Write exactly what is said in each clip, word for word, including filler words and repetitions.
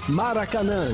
Maracanã.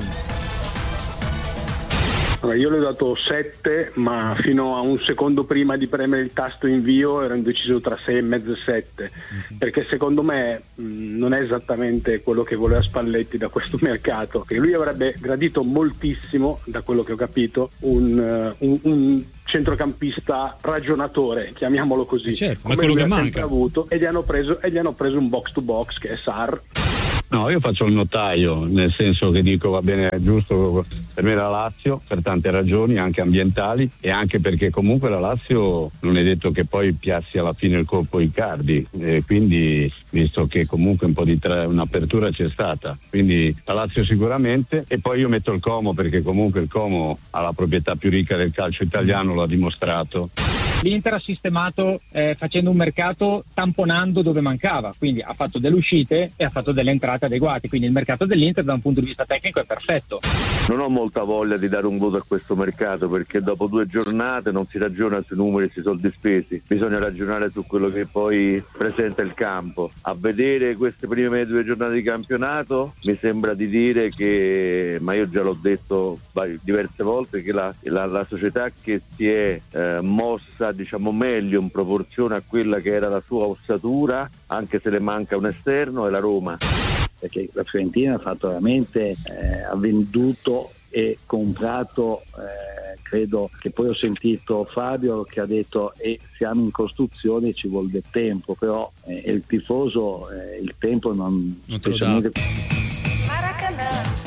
Io le ho dato sette, ma fino a un secondo prima di premere il tasto invio ero indeciso tra sei e mezzo e sette, mm-hmm. perché secondo me mh, non è esattamente quello che voleva Spalletti da questo mercato, che lui avrebbe gradito moltissimo, da quello che ho capito, un, uh, un, un centrocampista ragionatore, chiamiamolo così, certo, come ma quello lui che ha manca. sempre avuto, e gli hanno preso e gli hanno preso un box to box che è Sarr. No, io faccio il notaio, nel senso che dico va bene, è giusto per me la Lazio per tante ragioni anche ambientali, e anche perché comunque la Lazio non è detto che poi piazzi alla fine il colpo Icardi, e quindi visto che comunque un po' di tra- un'apertura c'è stata, quindi la Lazio sicuramente, e poi io metto il Como perché comunque il Como ha la proprietà più ricca del calcio italiano, lo ha dimostrato. L'Inter ha sistemato eh, facendo un mercato tamponando dove mancava, quindi ha fatto delle uscite e ha fatto delle entrate adeguate, quindi il mercato dell'Inter da un punto di vista tecnico è perfetto. Non ho molta voglia di dare un voto a questo mercato, perché dopo due giornate non si ragiona sui numeri e sui soldi spesi, bisogna ragionare su quello che poi presenta il campo. A vedere queste prime due giornate di campionato mi sembra di dire che, ma io già l'ho detto diverse volte, che la, la, la società che si è eh, mossa diciamo meglio in proporzione a quella che era la sua ossatura, anche se le manca un esterno, è la Roma. Perché la Fiorentina ha fatto veramente, eh, ha venduto e comprato, eh, credo che poi ho sentito Fabio che ha detto e siamo in costruzione, ci vuole del tempo, però eh, il tifoso eh, il tempo non, non te lo dà. Maracanã.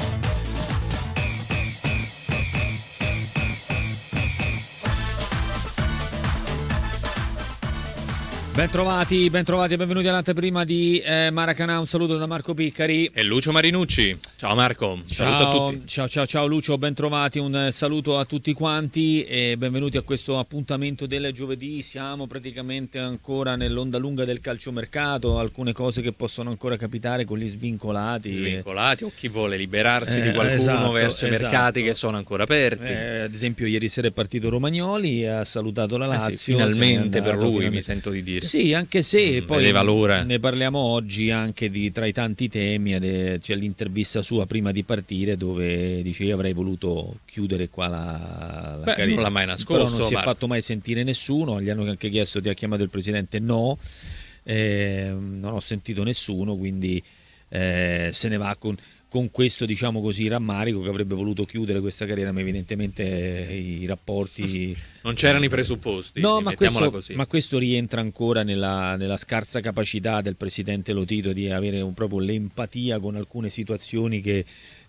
Bentrovati, bentrovati e benvenuti all'anteprima di eh, Maracanã. Un saluto da Marco Piccari e Lucio Marinucci. Ciao Marco, ciao, saluto a tutti. Ciao ciao ciao Lucio, bentrovati, un saluto a tutti quanti e benvenuti a questo appuntamento del giovedì. Siamo praticamente ancora nell'onda lunga del calciomercato, alcune cose che possono ancora capitare con gli svincolati. Svincolati o chi vuole liberarsi eh, di qualcuno esatto, verso i esatto. mercati che sono ancora aperti. Eh, ad esempio ieri sera è partito Romagnoli, ha salutato la Lazio. Eh sì, finalmente per lui, finalmente. Mi sento di dire. Sì, anche se mm, poi valore. Ne parliamo oggi anche di tra i tanti temi, ed, c'è l'intervista sua prima di partire dove dice io avrei voluto chiudere qua la, la Beh, carriera. Non l'ha mai nascosto. Però non si Marco. è fatto mai sentire nessuno, gli hanno anche chiesto ti ha chiamato il presidente, no, eh, non ho sentito nessuno, quindi eh, se ne va con... con questo diciamo così rammarico che avrebbe voluto chiudere questa carriera, ma evidentemente eh, i rapporti non c'erano i presupposti. No, ma questo, così. ma questo rientra ancora nella, nella scarsa capacità del presidente Lotito di avere un, proprio l'empatia con alcune situazioni che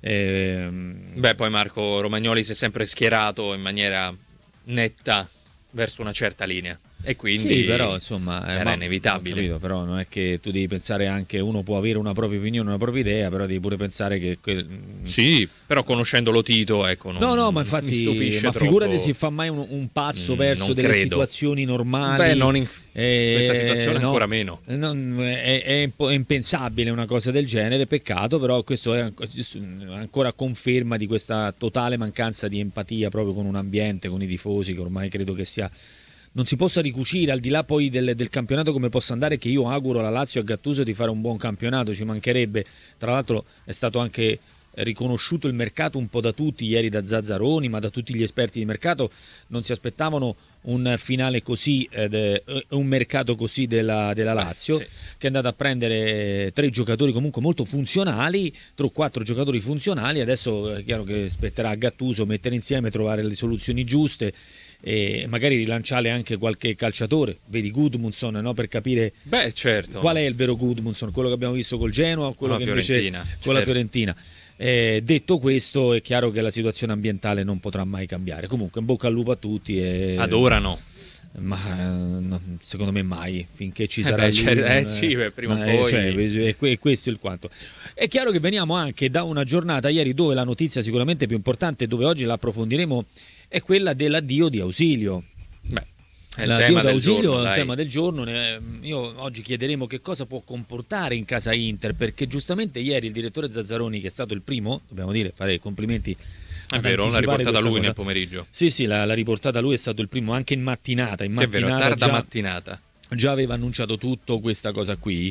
ehm... beh poi Marco Romagnoli si è sempre schierato in maniera netta verso una certa linea. E quindi sì, però insomma era ma, inevitabile. Capito, però non è che tu devi pensare anche, uno può avere una propria opinione, una propria idea, però devi pure pensare che, che... sì, però conoscendolo Tito, ecco, non, no no ma infatti mi stupisce ma troppo. Figurati se fa mai un, un passo mm, verso delle credo. situazioni normali. Beh, non in eh, questa situazione no, ancora meno. Non, è, è, è impensabile una cosa del genere, peccato, però questo è ancora conferma di questa totale mancanza di empatia proprio con un ambiente, con i tifosi, che ormai credo che sia non si possa ricucire, al di là poi del, del campionato come possa andare, che io auguro alla Lazio e a Gattuso di fare un buon campionato, ci mancherebbe. Tra l'altro è stato anche riconosciuto il mercato un po' da tutti ieri, da Zazzaroni, ma da tutti gli esperti di mercato. Non si aspettavano un finale così, eh, un mercato così della, della Lazio, Beh, sì. che è andata a prendere tre giocatori comunque molto funzionali, tre o quattro giocatori funzionali. Adesso è chiaro che spetterà a Gattuso mettere insieme, trovare le soluzioni giuste e magari rilanciare anche qualche calciatore, vedi Gudmundsson, no? Per capire Beh, certo. qual è il vero Gudmundsson, quello che abbiamo visto col Genoa o quello con che la invece Fiorentina, con certo. la Fiorentina. Eh, detto questo, è chiaro che la situazione ambientale non potrà mai cambiare. Comunque in bocca al lupo a tutti e... adorano, ma no, secondo me mai, finché ci eh sarà beh, lui, eh, eh, sì, beh, prima o eh, poi cioè, è questo il quanto. È chiaro che veniamo anche da una giornata ieri dove la notizia sicuramente più importante, dove oggi la approfondiremo, è quella dell'addio di Ausilio. Beh, è il L'addio tema del d'Ausilio giorno, è il dai. tema del giorno. Io oggi chiederemo che cosa può comportare in casa Inter, perché giustamente ieri il direttore Zazzaroni, che è stato il primo, dobbiamo dire, fare i complimenti, è vero, l'ha riportata lui cosa. Nel pomeriggio. Sì, sì, l'ha, l'ha riportata lui, è stato il primo anche in mattinata. In sì, mattinata è vero, tarda già, mattinata. Già aveva annunciato tutto questa cosa qui.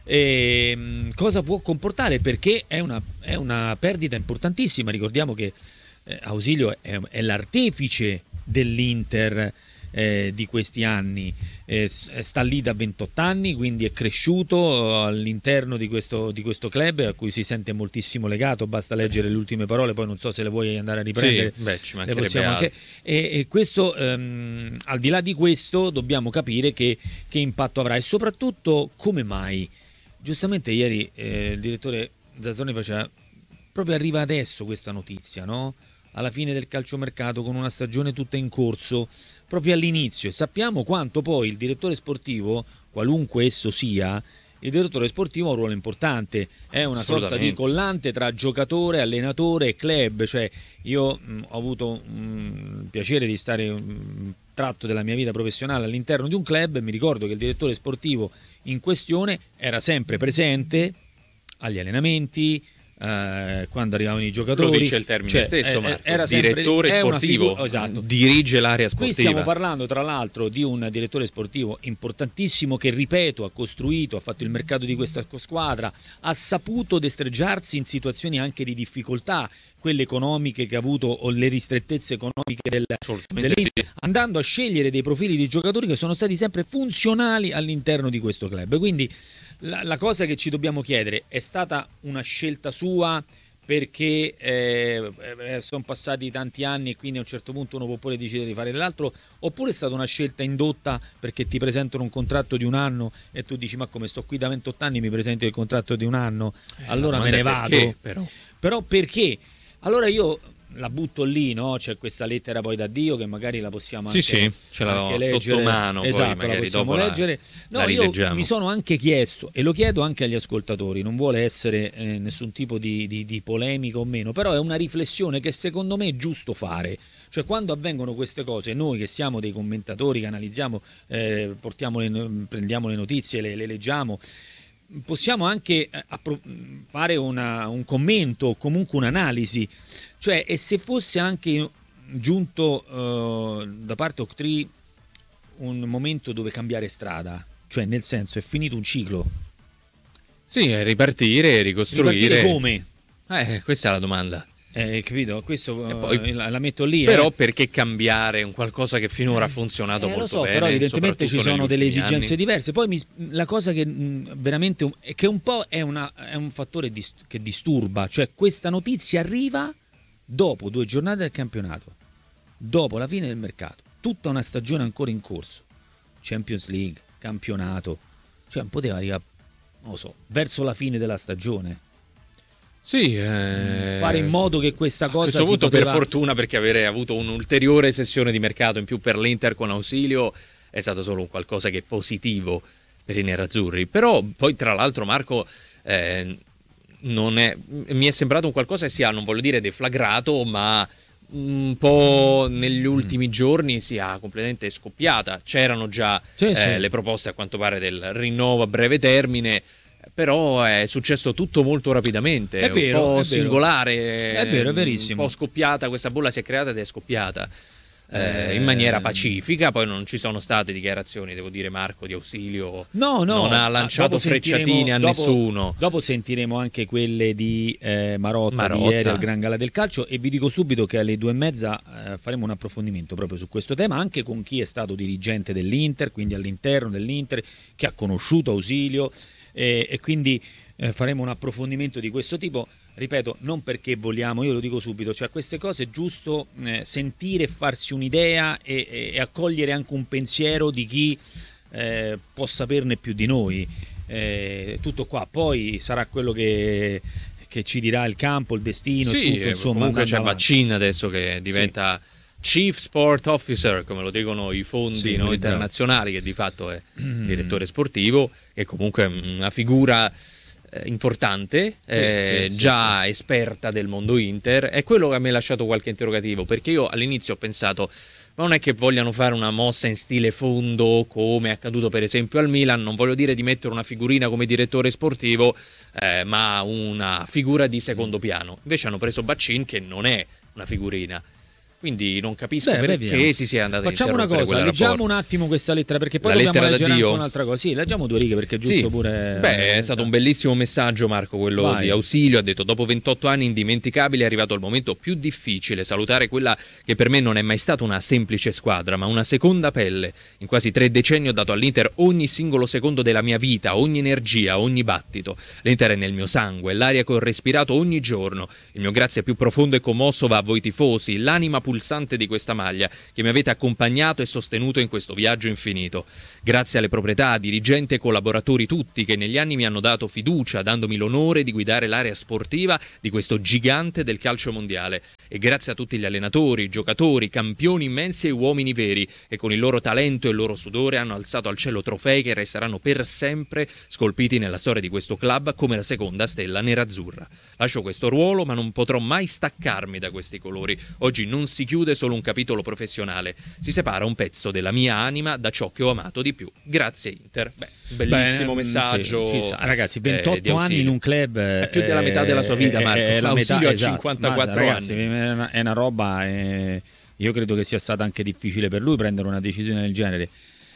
E, mh, cosa può comportare? Perché è una, è una perdita importantissima. Ricordiamo che eh, Ausilio è, è l'artefice dell'Inter eh, di questi anni, eh, sta lì da ventotto anni, quindi è cresciuto all'interno di questo, di questo club a cui si sente moltissimo legato. Basta leggere le ultime parole, poi non so se le vuoi andare a riprendere. Sì, beh, ci le possiamo anche... e, e questo ehm, al di là di questo dobbiamo capire che, che impatto avrà, e soprattutto come mai. Giustamente ieri eh, il direttore Zazzoni faceva, proprio arriva adesso questa notizia, no? Alla fine del calciomercato, con una stagione tutta in corso, proprio all'inizio, e sappiamo quanto poi il direttore sportivo, qualunque esso sia, il direttore sportivo ha un ruolo importante, è una sorta di collante tra giocatore, allenatore e club. Cioè io mh, ho avuto mh, il piacere di stare un tratto della mia vita professionale all'interno di un club, e mi ricordo che il direttore sportivo in questione era sempre presente agli allenamenti, eh, quando arrivavano i giocatori. Lo dice il termine cioè, stesso, eh, Marco. era sempre, direttore sportivo, figura, esatto. dirige l'area sportiva. Qui stiamo parlando tra l'altro di un direttore sportivo importantissimo che, ripeto, ha costruito, ha fatto il mercato di questa squadra, ha saputo destreggiarsi in situazioni anche di difficoltà, quelle economiche che ha avuto, o le ristrettezze economiche del, dell'Inter, sì, andando a scegliere dei profili di giocatori che sono stati sempre funzionali all'interno di questo club. Quindi la, la cosa che ci dobbiamo chiedere: è stata una scelta sua perché eh, eh, sono passati tanti anni e quindi a un certo punto uno può pure decidere di fare l'altro, oppure è stata una scelta indotta perché ti presentano un contratto di un anno e tu dici ma come sto qui da ventotto anni, mi presenti il contratto di un anno, allora me ne vado. Perché, però? Però perché? Allora io la butto lì, no? C'è questa lettera poi da Dio che magari la possiamo anche, sì, sì, ce anche leggere sotto mano, esatto, poi magari la possiamo dopo leggere. La, no, la io mi sono anche chiesto, e lo chiedo anche agli ascoltatori, non vuole essere eh, nessun tipo di, di, di polemica o meno, però è una riflessione che secondo me è giusto fare. Cioè, quando avvengono queste cose, noi che siamo dei commentatori, che analizziamo, eh, portiamo le, prendiamo le notizie, le, le leggiamo, possiamo anche appro- fare una, un commento o comunque un'analisi. Cioè, e se fosse anche giunto uh, da parte Octree un momento dove cambiare strada, cioè nel senso è finito un ciclo. Sì, ripartire, ricostruire. Ripartire come? Eh, questa è la domanda. Eh, capito? Questo e poi, uh, la, la metto lì. Però eh. perché cambiare un qualcosa che finora ha funzionato eh, molto lo so, bene? Però evidentemente ci sono delle esigenze anni. diverse. Poi mi, la cosa che mh, veramente è che un po' è, una, è un fattore dis, che disturba. Cioè, questa notizia arriva dopo due giornate del campionato, dopo la fine del mercato, tutta una stagione ancora in corso, Champions League, campionato, cioè non poteva arrivare, non lo so, verso la fine della stagione. Sì, eh... fare in modo che questa cosa a questo punto poteva... per fortuna, perché avere avuto un'ulteriore sessione di mercato in più per l'Inter con Ausilio è stato solo un qualcosa che è positivo per i nerazzurri. Però poi tra l'altro, Marco, eh, non è, mi è sembrato un qualcosa che sia, non voglio dire deflagrato, ma un po' negli ultimi mm. giorni sia completamente scoppiata. C'erano già sì, eh, sì. le proposte a quanto pare del rinnovo a breve termine, però è successo tutto molto rapidamente, è vero, un po' è singolare, vero. È vero, è verissimo, un po' scoppiata, questa bolla si è creata ed è scoppiata eh, in maniera pacifica. Poi non ci sono state dichiarazioni, devo dire, Marco, di Ausilio, no, no, non ha lanciato frecciatine a dopo, nessuno. Dopo sentiremo anche quelle di eh, Marotta, Marotta di ieri al Gran Gala del Calcio, e vi dico subito che alle due e mezza eh, faremo un approfondimento proprio su questo tema, anche con chi è stato dirigente dell'Inter, quindi all'interno dell'Inter, che ha conosciuto Ausilio. E, e quindi eh, faremo un approfondimento di questo tipo, ripeto, non perché vogliamo, io lo dico subito, cioè queste cose è giusto eh, sentire, farsi un'idea e, e, e accogliere anche un pensiero di chi eh, può saperne più di noi, eh, tutto qua, poi sarà quello che, che ci dirà il campo, il destino, sì, tutto, insomma. Comunque c'è Vaccin adesso che diventa sì. Chief Sport Officer, come lo dicono i fondi sì, no, internazionali, che di fatto è mm. direttore sportivo, e comunque una figura eh, importante, eh, sì, sì, già sì. esperta del mondo Inter. È quello che mi ha lasciato qualche interrogativo, perché io all'inizio ho pensato, ma non è che vogliano fare una mossa in stile fondo come è accaduto per esempio al Milan, non voglio dire di mettere una figurina come direttore sportivo, eh, ma una figura di secondo piano. Invece hanno preso Vaccin, che non è una figurina. quindi non capisco Beh, perché vediamo. si sia andata Facciamo a una interrompere cosa, leggiamo rapporto. un attimo questa lettera, perché poi La dobbiamo lettera leggere d'addio? anche un'altra cosa. Sì, leggiamo due righe perché è giusto Sì. pure. Beh, è stato un bellissimo messaggio, Marco, quello Vai. di Ausilio. Ha detto: dopo ventotto anni indimenticabili è arrivato il momento più difficile, salutare quella che per me non è mai stata una semplice squadra, ma una seconda pelle. In quasi tre decenni ho dato all'Inter ogni singolo secondo della mia vita, ogni energia, ogni battito. L'Inter è nel mio sangue, l'aria che ho respirato ogni giorno. Il mio grazie più profondo e commosso va a voi tifosi, l'anima pulsante di questa maglia, che mi avete accompagnato e sostenuto in questo viaggio infinito. Grazie alle proprietà, dirigenti e collaboratori tutti che negli anni mi hanno dato fiducia, dandomi l'onore di guidare l'area sportiva di questo gigante del calcio mondiale. E grazie a tutti gli allenatori, giocatori, campioni immensi e uomini veri, che con il loro talento e il loro sudore hanno alzato al cielo trofei che resteranno per sempre scolpiti nella storia di questo club come la seconda stella nerazzurra. Lascio questo ruolo, ma non potrò mai staccarmi da questi colori. Oggi non si chiude solo un capitolo professionale, si separa un pezzo della mia anima da ciò che ho amato di più. Grazie Inter. Beh, bellissimo Beh, messaggio. sì, ci sta. Ragazzi, eh, ventotto di anni Ausilio. in un club È più della metà della sua vita, Marco. È, è la metà, Ausilio ha esatto. cinquantaquattro Ma, ragazzi, anni. È una, è una roba. eh, io credo che sia stata anche difficile per lui prendere una decisione del genere.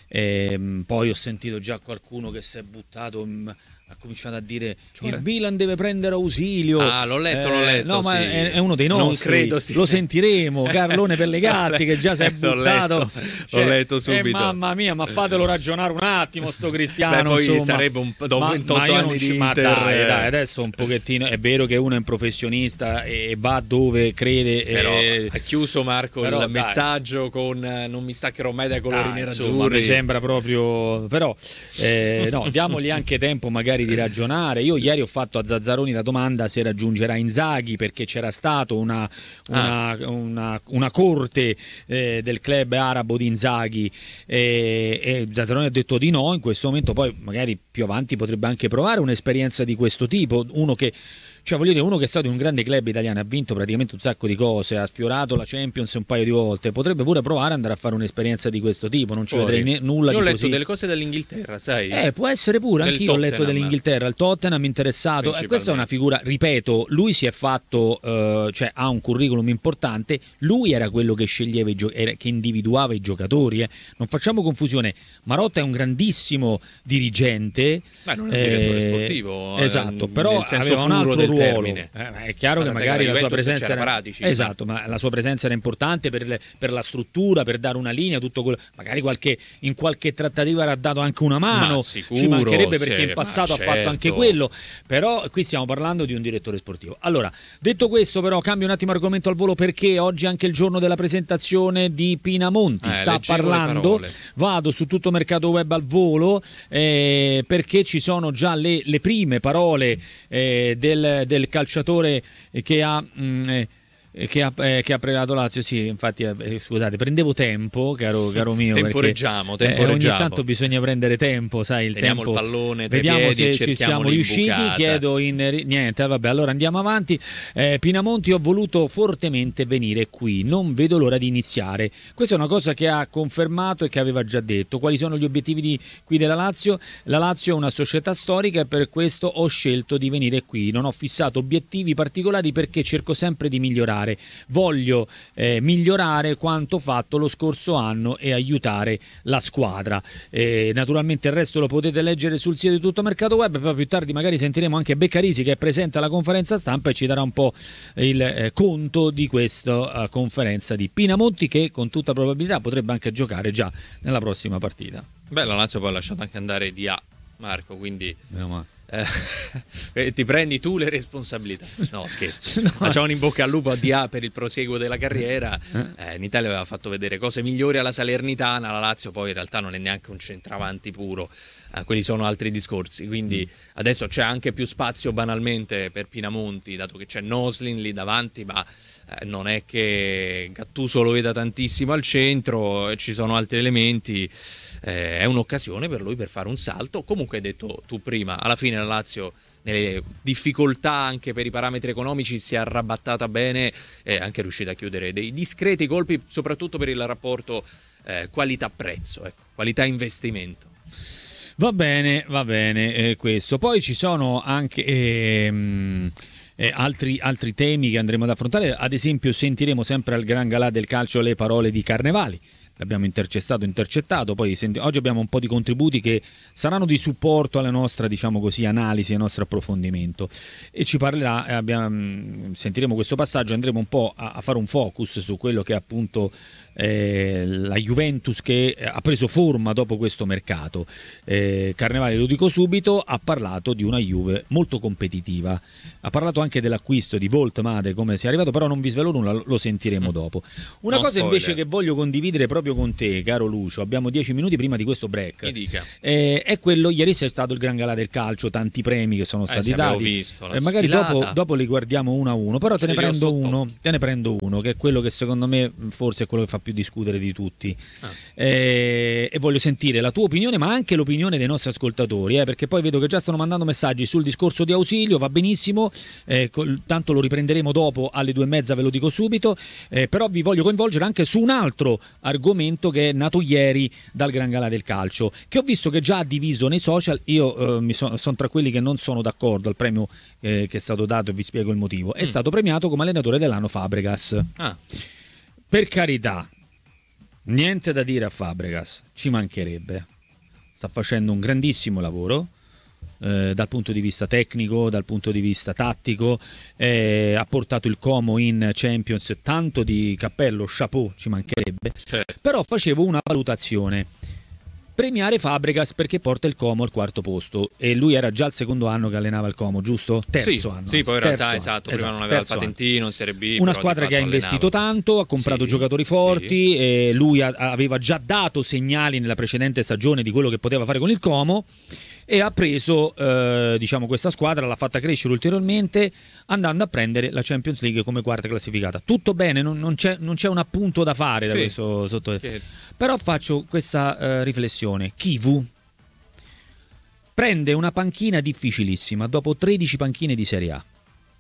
Ehm, poi ho sentito già qualcuno che si è buttato. mh, ha cominciato a dire Cioè? il Milan deve prendere Ausilio. Ah, l'ho letto, l'ho letto, No, ma sì. è, è uno dei Non nostri. credo sia- Lo sentiremo. Carlone Pellegatti che già si è L'ho buttato. letto, Cioè, l'ho letto eh, subito. mamma mia, ma fatelo ragionare un attimo sto Cristiano. Beh, poi insomma. sarebbe un po' dopo Ma- ventotto ma io anni non di ci- ma Inter, dai, eh. dai, adesso un pochettino. È vero che uno è un professionista e va dove crede. Però eh, ha chiuso Marco però, il dai. messaggio con eh, non mi staccherò mai dai colori Ah, insomma, nerazzurri. mi sembra proprio, però eh, no, diamogli anche tempo magari di ragionare. Io ieri ho fatto a Zazzaroni la domanda se raggiungerà Inzaghi, perché c'era stato una, una, Ah. una, una corte eh, del club arabo di Inzaghi e, e Zazzaroni ha detto di no in questo momento. Poi magari più avanti potrebbe anche provare un'esperienza di questo tipo, uno che Cioè, voglio dire, uno che è stato in un grande club italiano, ha vinto praticamente un sacco di cose, ha sfiorato la Champions un paio di volte, potrebbe pure provare ad andare a fare un'esperienza di questo tipo, non ci Fuori. vedrei ne- nulla Io ho di letto così. delle cose dall'Inghilterra, sai? Eh, può essere pure, Del anch'io ho letto Tottenham. dell'Inghilterra, il Tottenham interessato, eh, questa è una figura, ripeto, lui si è fatto, eh, cioè ha un curriculum importante, lui era quello che sceglieva, i gio- era- che individuava i giocatori, eh. Non facciamo confusione, Marotta è un grandissimo dirigente. Ma non è un direttore sportivo, eh, esatto, però nel senso aveva un puro altro del ruolo. termine. Eh, è chiaro che Guardate magari che la sua Juventus presenza c'era era Paratici, esatto, ma la sua presenza era importante per, le- per la struttura, per dare una linea, tutto quello. Magari qualche, in qualche trattativa era dato anche una mano, Ma ci sicuro, mancherebbe, perché sì, in passato ma ha fatto anche certo. quello. Però qui stiamo parlando di un direttore sportivo. Allora, detto questo, però cambio un attimo argomento al volo, perché oggi è anche il giorno della presentazione di Pinamonti. Eh, Sta leggevo le parlando. parole. Vado su tutto mercato web al volo, eh, perché ci sono già le, le prime parole eh, del, del calciatore che ha... mh, eh, che ha, eh, che ha pregato Lazio. Sì, infatti, eh, scusate, prendevo tempo, caro, caro mio, Temporeggiamo, perché, eh, temporeggiamo. ogni tanto bisogna prendere tempo, sai, il Teniamo tempo. il pallone tra i Vediamo piedi e se ci cerchiamo siamo riusciti. l'imbucata. Chiedo in niente, eh, vabbè, allora andiamo avanti. eh, Pinamonti, ho voluto fortemente venire qui, non vedo l'ora di iniziare. Questa è una cosa che ha confermato e che aveva già detto. Quali sono gli obiettivi di, qui della Lazio? La Lazio è una società storica e per questo ho scelto di venire qui. Non ho fissato obiettivi particolari perché cerco sempre di migliorare. Voglio eh, migliorare quanto fatto lo scorso anno e aiutare la squadra. Eh, naturalmente il resto lo potete leggere sul sito di Tutto Mercato Web. Poi più tardi magari sentiremo anche Beccarisi, che è presente alla conferenza stampa, e ci darà un po' il eh, conto di questa uh, conferenza di Pinamonti, che con tutta probabilità potrebbe anche giocare già nella prossima partita. Beh, la Lazio poi ha lasciato anche andare di A, Marco, quindi Meno male. eh, ti prendi tu le responsabilità. No, scherzo. No. Facciamo un in bocca al lupo a D A per il proseguo della carriera. Eh, in Italia aveva fatto vedere cose migliori alla Salernitana, la Lazio poi in realtà non è neanche un centravanti puro. Eh, quelli sono altri discorsi, quindi mm. adesso c'è anche più spazio banalmente per Pinamonti, dato che c'è Noslin lì davanti, ma eh, non è che Gattuso lo veda tantissimo al centro, ci sono altri elementi. Eh, è un'occasione per lui per fare un salto. Comunque hai detto tu prima, alla fine la Lazio nelle difficoltà anche per i parametri economici si è arrabattata bene, è anche riuscita a chiudere dei discreti colpi, soprattutto per il rapporto eh, qualità-prezzo, ecco, qualità-investimento. Va bene, va bene, eh, questo. Poi ci sono anche... Ehm... eh, altri, altri temi che andremo ad affrontare. Ad esempio sentiremo sempre al Gran Galà del calcio le parole di Carnevali. L'abbiamo intercettato, intercettato, poi senti- oggi abbiamo un po' di contributi che saranno di supporto alla nostra, diciamo così, analisi, al nostro approfondimento, e ci parlerà, eh, abbiamo, sentiremo questo passaggio, andremo un po' a, a fare un focus su quello che è appunto eh, la Juventus che ha preso forma dopo questo mercato. eh, Carnevali, lo dico subito, ha parlato di una Juve molto competitiva, ha parlato anche dell'acquisto di Voltmade, come sia arrivato, però non vi svelo nulla, lo sentiremo dopo. Una Non cosa spoiler. invece che voglio condividere proprio con te, caro Lucio, abbiamo dieci minuti prima di questo break. Mi dica. Eh, è quello, ieri è stato il Gran Galà del calcio, tanti premi che sono Eh, stati sì, abbiamo dati. visto la Eh, magari sfilata. dopo, dopo li guardiamo uno a uno, però te Ce ne, li ho prendo sotto. uno, te ne prendo uno, che è quello che secondo me forse è quello che fa più discutere di tutti. Ah. Eh, e voglio sentire la tua opinione, ma anche l'opinione dei nostri ascoltatori, eh, perché poi vedo che già stanno mandando messaggi sul discorso di Ausilio, va benissimo, eh, col- tanto lo riprenderemo dopo alle due e mezza, ve lo dico subito, eh, però vi voglio coinvolgere anche su un altro argomento che è nato ieri dal Gran Galà del calcio, che ho visto che già ha diviso nei social. Io eh, mi sono son tra quelli che non sono d'accordo al premio eh, che è stato dato, e vi spiego il motivo. È Mm. stato premiato come allenatore dell'anno Fabregas. Ah, Per carità, niente da dire a Fabregas, ci mancherebbe. Sta facendo un grandissimo lavoro eh, dal punto di vista tecnico, dal punto di vista tattico, eh, ha portato il Como in Champions, tanto di cappello, chapeau, ci mancherebbe. certo. Però facevo una valutazione: premiare Fabregas perché porta il Como al quarto posto, e lui era già il secondo anno che allenava il Como, giusto? Terzo sì, anno. sì, poi in Terzo realtà anno. esatto, prima Esatto, non aveva il terzo anno. patentino, in Serie B. Una però di squadra che ha fatto investito allenava. tanto, ha comprato Sì, giocatori forti, sì. e lui a- aveva già dato segnali nella precedente stagione di quello che poteva fare con il Como, e ha preso eh, diciamo questa squadra, l'ha fatta crescere ulteriormente, andando a prendere la Champions League come quarta classificata. Tutto bene, non, non c'è, non c'è un appunto da fare da Sì. questo sotto. Che- Però faccio questa eh, riflessione: Kivu prende una panchina difficilissima dopo tredici panchine di Serie A.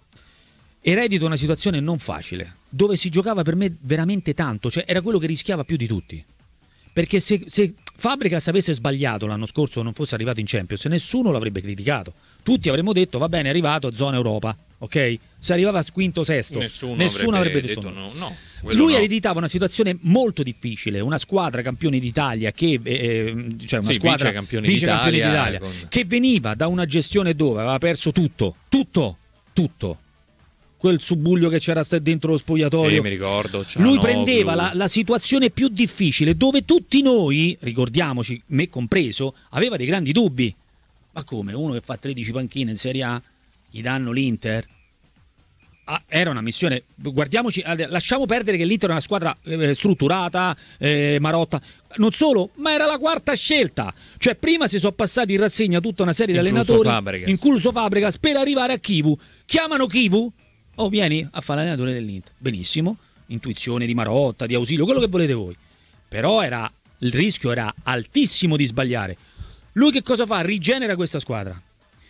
Eredito una situazione non facile, dove si giocava per me veramente tanto, cioè era quello che rischiava più di tutti. Perché se, se Fabregas avesse sbagliato l'anno scorso, non fosse arrivato in Champions, nessuno l'avrebbe criticato. Tutti avremmo detto va bene, è arrivato, zona Europa, ok? Se arrivava a quinto sesto, Nessuno, nessuno avrebbe, avrebbe detto, detto no. no. no, quello Lui no. ereditava una situazione molto difficile, una squadra campione d'Italia che eh, eh, cioè una Sì, squadra vice campione vice campione d'Italia, d'Italia, con- che veniva da una gestione dove aveva perso tutto, tutto, tutto. Quel subbuglio che c'era sta- dentro lo spogliatoio. Sì, mi ricordo. Lui Cianoglu. prendeva la, la situazione più difficile, dove tutti noi, ricordiamoci, me compreso, aveva dei grandi dubbi. Ma come? Uno che fa tredici panchine in Serie A, gli danno l'Inter? Ah, era una missione, guardiamoci, eh, lasciamo perdere che l'Inter è una squadra eh, strutturata, eh, Marotta, non solo, ma era la quarta scelta. Cioè prima si sono passati in rassegna tutta una serie di Incluso allenatori, Fabregas. incluso Fabregas, per arrivare a Kivu. Chiamano Kivu? Oh, vieni a fare l'allenatore dell'Inter. Benissimo, intuizione di Marotta, di Ausilio, quello che volete voi. Però era, il rischio era altissimo di sbagliare. Lui che cosa fa? Rigenera questa squadra.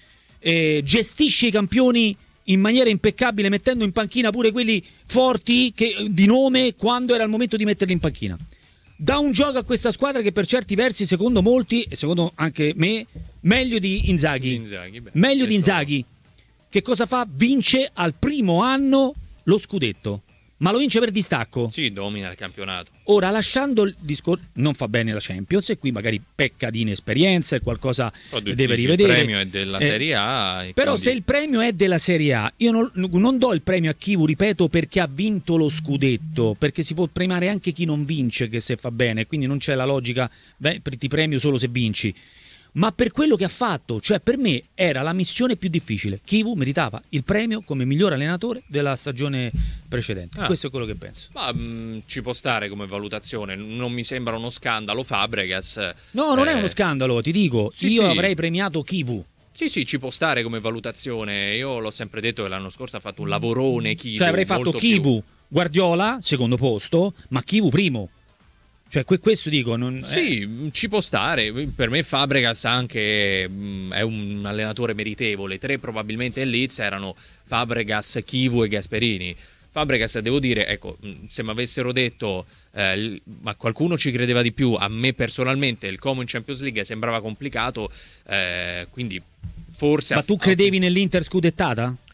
Eh, gestisce i campioni in maniera impeccabile, mettendo in panchina pure quelli forti che, di nome, quando era il momento di metterli in panchina. Dà un gioco a questa squadra che per certi versi, secondo molti, e secondo anche me, meglio di Inzaghi. Inzaghi, beh, meglio di questo- Inzaghi. Che cosa fa? Vince al primo anno lo scudetto, ma lo vince per distacco. Sì, domina il campionato. Ora, lasciando il discorso, non fa bene la Champions, e qui magari pecca di inesperienza e qualcosa Però tu deve dici rivedere. Il premio è della Eh, Serie A. e Però quindi- se il premio è della Serie A, io non, non do il premio a Kivu, ripeto, perché ha vinto lo scudetto, perché si può premiare anche chi non vince, che se fa bene, quindi non c'è la logica, beh, ti premio solo se vinci. Ma per quello che ha fatto, cioè per me era la missione più difficile. Kivu meritava il premio come miglior allenatore della stagione precedente. Ah. Questo è quello che penso. Ma mh, ci può stare come valutazione, non mi sembra uno scandalo Fabregas. No, non eh, è uno scandalo, ti dico, sì, io sì. avrei premiato Kivu. Sì, sì, ci può stare come valutazione. Io l'ho sempre detto che l'anno scorso ha fatto un lavorone Kivu. Cioè avrei fatto molto Kivu, Guardiola, secondo posto, ma Kivu primo. Cioè que- questo dico, non, più- Sì, ci può stare. Per me Fabregas anche mh, è un allenatore meritevole. Tre probabilmente in Leeds erano Fabregas, Kivu e Gasperini. Fabregas, devo dire, ecco, mh, se mi avessero detto eh, il- ma qualcuno ci credeva di più, a me personalmente il Como in Champions League sembrava complicato, eh, quindi forse... Ma ha- tu ha- credevi nell'Inter scudettata?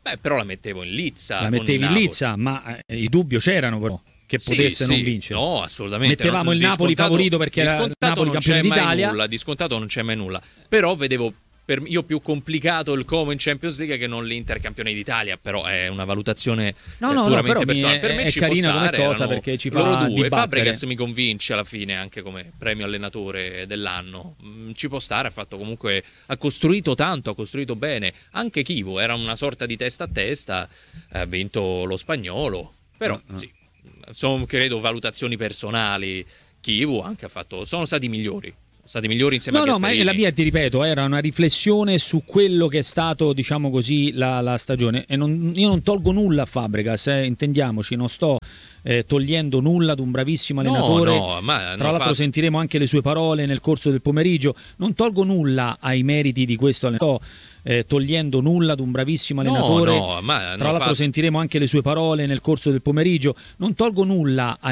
Beh, però la mettevo in lizza. La mettevi in lizza, ma eh, i dubbi c'erano però che sì, potesse sì. non vincere. No, assolutamente. Mettevamo non, il Napoli favorito perché era il Napoli non campione c'è mai d'Italia. Nulla, di scontato non c'è mai nulla. Però vedevo per io più complicato il Como in Champions League che non l'Inter campione d'Italia, però è una valutazione no, eh, no, puramente no, personale. È, per me è ci carina può come stare, cosa perché ci fa loro due. dibattere. Fabregas mi convince alla fine anche come premio allenatore dell'anno. Mm, ci può stare, ha fatto comunque ha costruito tanto, ha costruito bene. Anche Chivo era una sorta di testa a testa, ha vinto lo spagnolo, però no, no. sì, sono credo valutazioni personali. Chivo anche ha fatto sono stati migliori. Stati migliori insieme no, a no, Gasperini. ma la mia, ti ripeto, era una riflessione su quello che è stato, diciamo così, la, la stagione. E non, io non tolgo nulla a Fabregas, eh, intendiamoci, non sto eh, togliendo nulla ad un bravissimo allenatore. No, no, ma tra l'altro fatto... sentiremo anche le sue parole nel corso del pomeriggio. Non tolgo nulla ai meriti di questo allenatore. Eh, togliendo nulla ad un bravissimo allenatore. No, no, ma tra l'altro fatto... sentiremo anche le sue parole nel corso del pomeriggio. Non tolgo nulla ai